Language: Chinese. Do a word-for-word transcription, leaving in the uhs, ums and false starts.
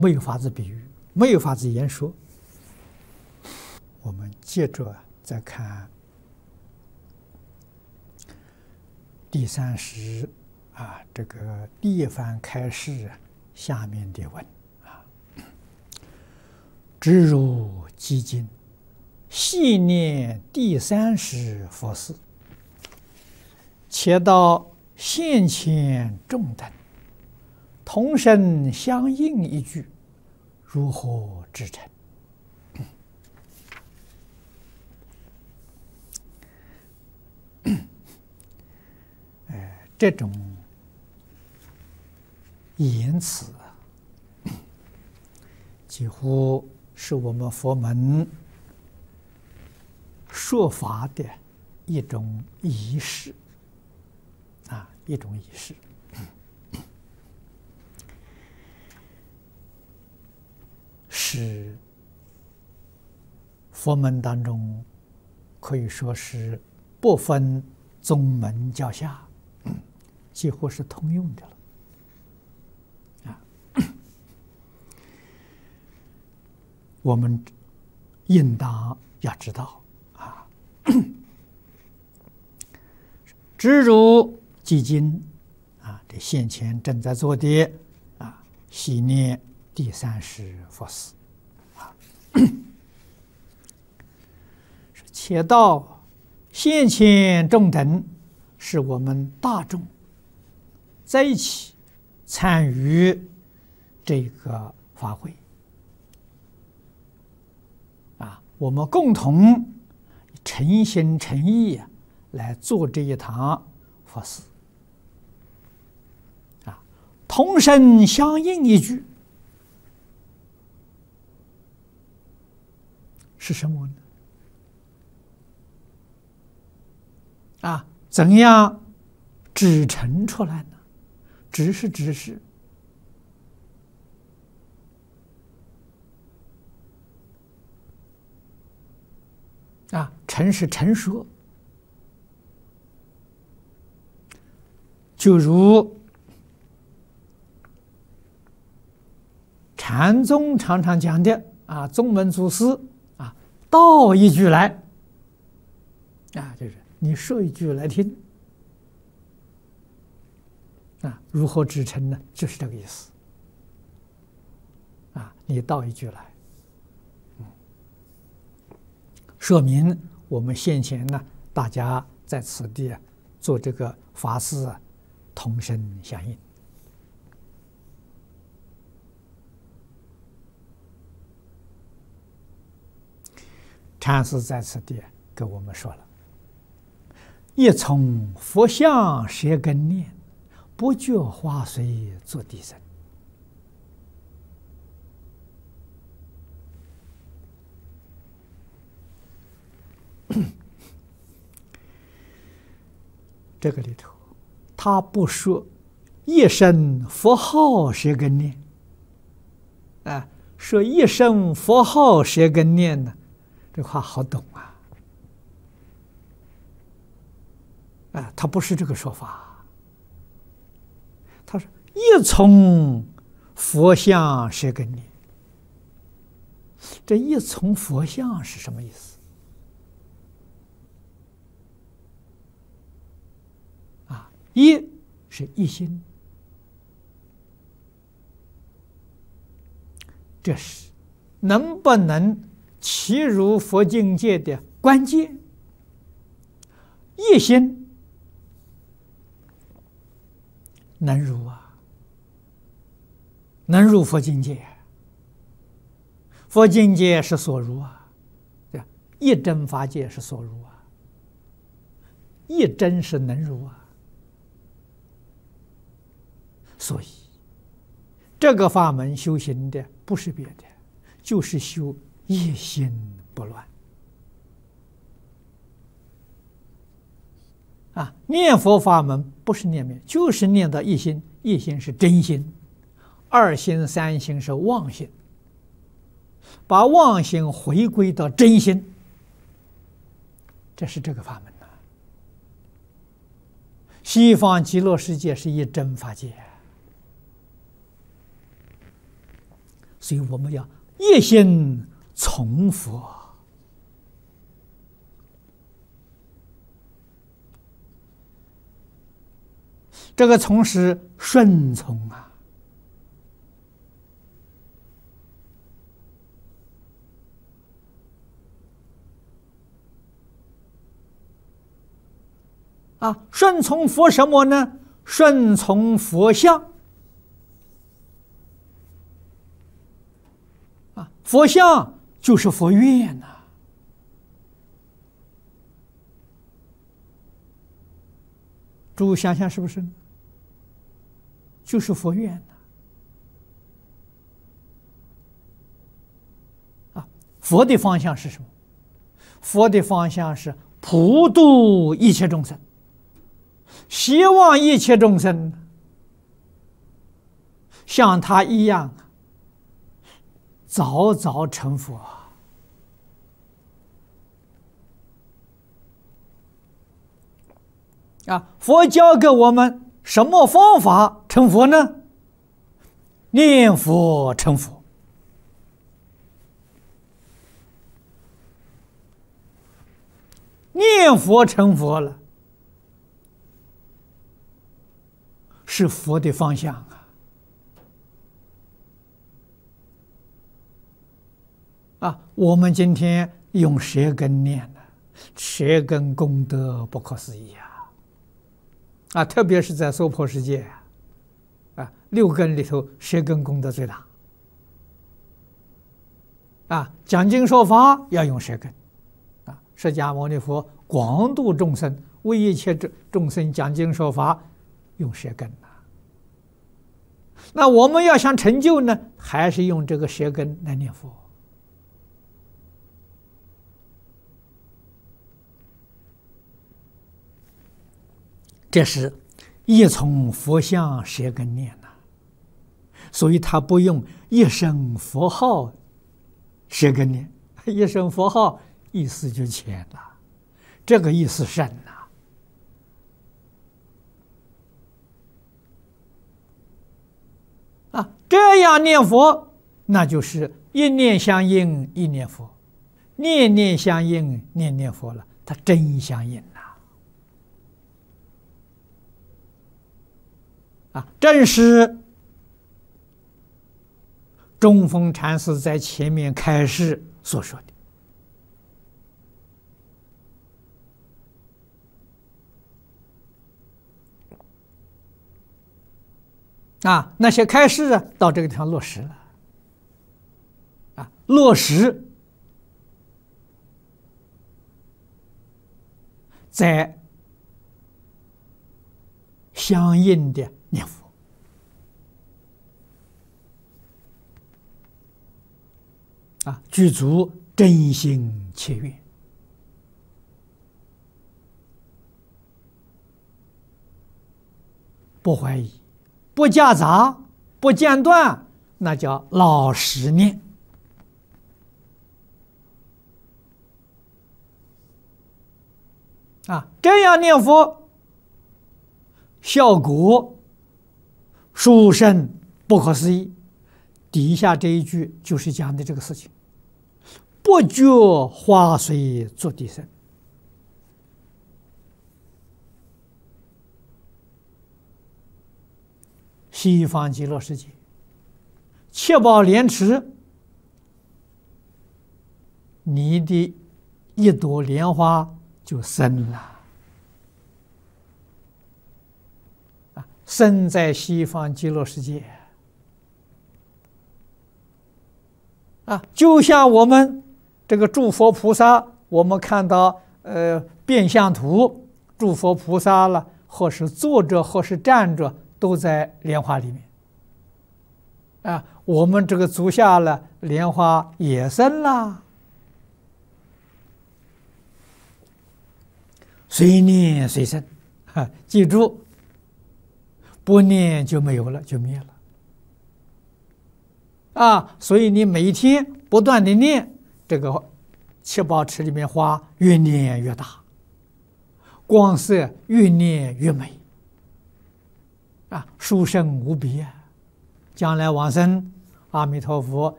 没有法子比喻，没有法子言说。我们接着再看第三十啊，这个第一番开示下面的文啊，知如基经，细念第三十佛事，且到现前众等，同声相应一句，如何至诚？哎，这种言辞啊，几乎是我们佛门说法的一种仪式啊，一种仪式。是佛门当中可以说是不分宗门教下，几乎是通用的了。啊，我们应当要知道啊，知如基经啊，这现前正在做的啊，细念第三十佛事啊，且到现前众等，是我们大众在一起参与这个法会啊，我们共同诚心诚意啊来做这一堂佛事啊，同声相应一句是什么呢？啊，怎样指陈出来呢？指是指示，啊，陈是陈说，就如禅宗常常讲的啊，宗门祖师啊，道一句来，啊，就是你说一句来听，啊，如何指陈呢？就是这个意思。啊，你道一句来，嗯，说明我们先前呢，大家在此地啊做这个法事啊，同声相应。禅师在此地给我们说了：一从佛像摄根念，不觉花随作地生。这个里头，他不说一声佛号摄根念，啊，说一声佛号摄根念呢，这话好懂啊。啊，他不是这个说法，他说一从佛像摄根念，这一从佛像是什么意思？啊，一是一心，这是能不能契入佛境界的关键。一心能入啊，能入佛境界。佛境界是所入啊，对吧？一真法界是所入啊，一真是能入啊。所以，这个法门修行的不是别的，就是修一心不乱。啊，念佛法门不是念灭，就是念到一心，一心是真心，二心、三心是妄心，把妄心回归到真心，这是这个法门呐。西方极乐世界是一真法界， 所以我们要一心从佛。这个从是顺从啊，啊，顺从佛什么呢？顺从佛像啊，佛像就是佛愿呐、啊。诸位想想是不是？就是佛愿呐、啊。啊，佛的方向是什么？佛的方向是普度一切众生。希望一切众生像他一样早早成佛啊！佛教给我们什么方法成佛呢？念佛成佛。念佛成佛了。是佛的方向啊！啊，我们今天用舌根念呢，舌根功德不可思议啊！啊，特别是在娑婆世界啊，六根里头，舌根功德最大。啊，讲经说法要用舌根啊！释迦牟尼佛广度众生，为一切众生讲经说法，用舌根。那我们要想成就呢，还是用这个舌根来念佛。这是一从佛像舌根念呐、啊，所以他不用一声佛号舌根念，一声佛号意思就浅了，这个意思深呐、啊。啊，这样念佛，那就是一念相应一念佛，念念相应念念佛了，它真相应呐！啊，正是中峰禅师在前面开示所说的。啊，那些开示啊，到这个地方落实了。啊，落实在相应的念佛。啊，具足真心切愿。不怀疑。不夹杂，不间断，那叫老实念。啊，这样念佛，效果殊胜不可思议。底下这一句就是讲的这个事情：不觉花水作地生。西方极乐世界，七宝莲池，你的一朵莲花就生了。啊，生在西方极乐世界。啊，就像我们这个诸佛菩萨，我们看到呃变相图，诸佛菩萨了，或是坐着，或是站着。都在莲花里面啊！我们这个足下了，莲花也生了，随念随生。哈，记住，不念就没有了，就灭了啊！所以你每天不断的念，这个七宝池里面花越念越大，光色越念越美。啊，殊胜无比啊！将来往生，阿弥陀佛